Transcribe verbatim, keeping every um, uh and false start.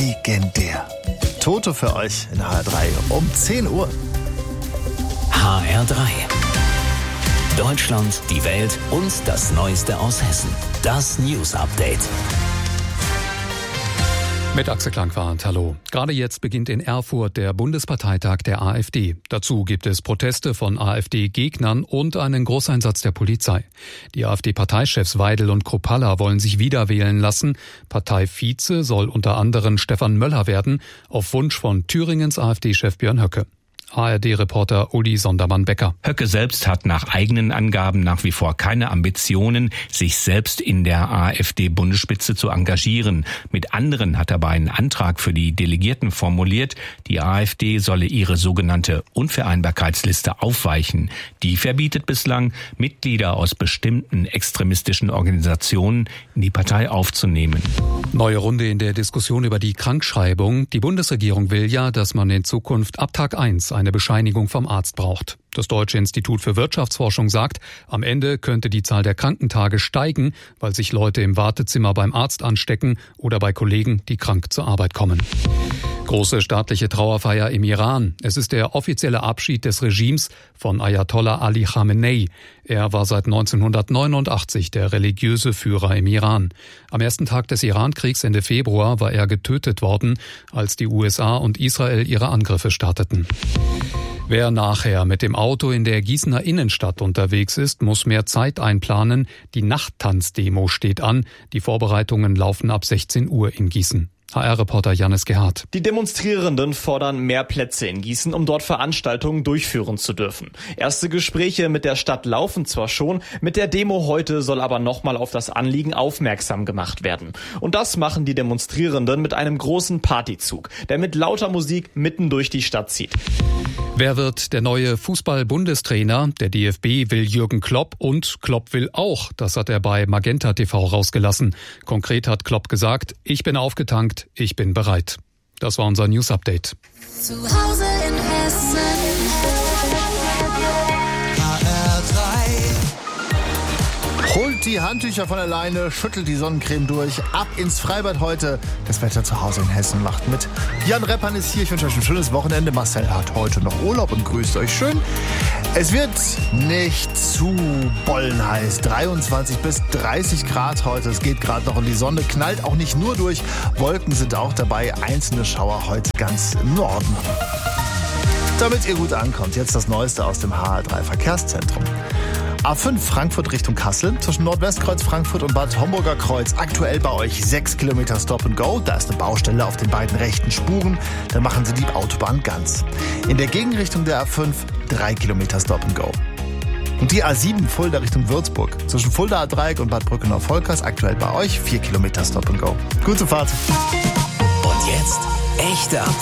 legendär. Toto für euch in H R drei um zehn Uhr. H R drei. Deutschland, die Welt und das Neueste aus Hessen. Das News Update. Mit Axel Klangwart, hallo. Gerade jetzt beginnt in Erfurt der Bundesparteitag der AfD. Dazu gibt es Proteste von AfD-Gegnern und einen Großeinsatz der Polizei. Die AfD-Parteichefs Weidel und Kruppalla wollen sich wieder wählen lassen. Parteivize soll unter anderem Stefan Möller werden, auf Wunsch von Thüringens AfD-Chef Björn Höcke. A R D-Reporter Uli Sondermann-Becker. Höcke selbst hat nach eigenen Angaben nach wie vor keine Ambitionen, sich selbst in der AfD-Bundesspitze zu engagieren. Mit anderen hat er aber einen Antrag für die Delegierten formuliert. Die AfD solle ihre sogenannte Unvereinbarkeitsliste aufweichen. Die verbietet bislang, Mitglieder aus bestimmten extremistischen Organisationen in die Partei aufzunehmen. Neue Runde in der Diskussion über die Krankschreibung. Die Bundesregierung will ja, dass man in Zukunft ab Tag eins eine Bescheinigung vom Arzt braucht. Das Deutsche Institut für Wirtschaftsforschung sagt, am Ende könnte die Zahl der Krankentage steigen, weil sich Leute im Wartezimmer beim Arzt anstecken oder bei Kollegen, die krank zur Arbeit kommen. Große staatliche Trauerfeier im Iran. Es ist der offizielle Abschied des Regimes von Ayatollah Ali Khamenei. Er war seit neunzehnhundertneunundachtzig der religiöse Führer im Iran. Am ersten Tag des Irankriegs Ende Februar war er getötet worden, als die U S A und Israel ihre Angriffe starteten. Wer nachher mit dem Auto in der Gießener Innenstadt unterwegs ist, muss mehr Zeit einplanen. Die Nachttanzdemo steht an. Die Vorbereitungen laufen ab sechzehn Uhr in Gießen. H R-Reporter Janis Gerhardt. Die Demonstrierenden fordern mehr Plätze in Gießen, um dort Veranstaltungen durchführen zu dürfen. Erste Gespräche mit der Stadt laufen zwar schon, mit der Demo heute soll aber nochmal auf das Anliegen aufmerksam gemacht werden. Und das machen die Demonstrierenden mit einem großen Partyzug, der mit lauter Musik mitten durch die Stadt zieht. Wer wird der neue Fußball-Bundestrainer? Der D F B will Jürgen Klopp und Klopp will auch. Das hat er bei Magenta T V rausgelassen. Konkret hat Klopp gesagt, ich bin aufgetankt, ich bin bereit. Das war unser News Update. Zu Hause in Hessen. H R drei. Holt die Handtücher von der Leine, schüttelt die Sonnencreme durch, ab ins Freibad heute. Das Wetter zu Hause in Hessen macht mit. Jan Reppan ist hier, ich wünsche euch ein schönes Wochenende. Marcel hat heute noch Urlaub und grüßt euch schön. Es wird nicht zu bollenheiß, dreiundzwanzig bis dreißig Grad heute. Es geht gerade noch in die Sonne, knallt auch nicht nur durch. Wolken sind auch dabei, einzelne Schauer heute ganz im Norden. Damit ihr gut ankommt, jetzt das Neueste aus dem H R drei Verkehrszentrum. A fünf Frankfurt Richtung Kassel, zwischen Nordwestkreuz Frankfurt und Bad Homburger Kreuz. Aktuell bei euch sechs Kilometer Stop and Go. Da ist eine Baustelle auf den beiden rechten Spuren. Dann machen sie die Autobahn ganz. In der Gegenrichtung der A fünf drei Kilometer Stop and Go. Und die A sieben Fulda Richtung Würzburg. Zwischen Fuldaer Dreieck und Bad Brückenau-Volkers. Aktuell bei euch vier Kilometer Stop and Go. Gute Fahrt. Und jetzt echte Updates.